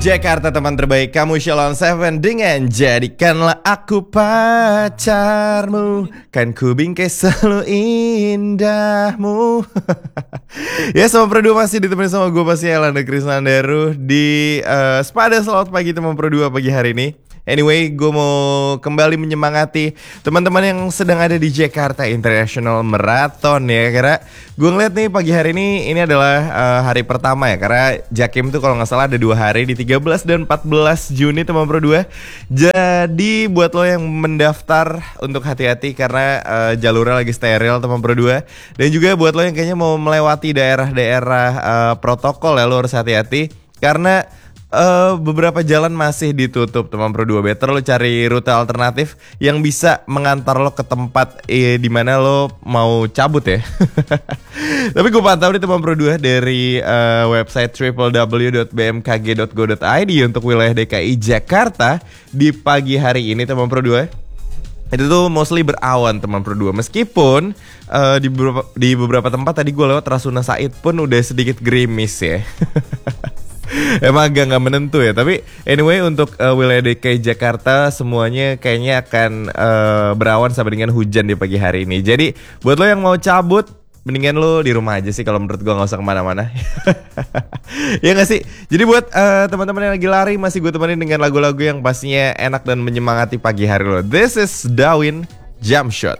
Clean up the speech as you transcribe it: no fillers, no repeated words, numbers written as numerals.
Jakarta teman terbaik, kamu Shalom Seven dengan Jadikanlah Aku Pacarmu, kan ku bingkai selalu indahmu. Ya, sama Pro 2 masih ditemani sama gue pasti Elanda Krisnandaru di Spada Selamat Pagi teman Pro 2 pagi hari ini. Anyway, gue mau kembali menyemangati teman-teman yang sedang ada di Jakarta International Marathon ya. Karena gue ngeliat nih pagi hari ini adalah hari pertama ya. Karena Jakim tuh kalau gak salah ada 2 hari di 13 dan 14 Juni teman Pro 2. Jadi buat lo yang mendaftar untuk hati-hati karena jalurnya lagi steril teman Pro 2. Dan juga buat lo yang kayaknya mau melewati daerah-daerah protokol ya, lo harus hati-hati. Karena beberapa jalan masih ditutup teman Pro 2. Better lo cari rute alternatif yang bisa mengantar lo ke tempat di mana lo mau cabut ya. Tapi gue pantau nih teman Pro 2 dari website www.bmkg.go.id untuk wilayah DKI Jakarta di pagi hari ini teman Pro 2. Itu tuh mostly berawan teman Pro 2. Meskipun di beberapa tempat tadi gue lewat Rasuna Said pun udah sedikit gerimis ya. Emang agak gak menentu ya. Tapi anyway untuk wilayah DKI Jakarta semuanya kayaknya akan berawan sampai dengan hujan di pagi hari ini. Jadi buat lo yang mau cabut, mendingan lo di rumah aja sih kalau menurut gue, gak usah kemana-mana. Ya gak sih? Jadi buat teman-teman yang lagi lari, masih gue temenin dengan lagu-lagu yang pastinya enak dan menyemangati pagi hari lo. This is Dawin Jump Shot.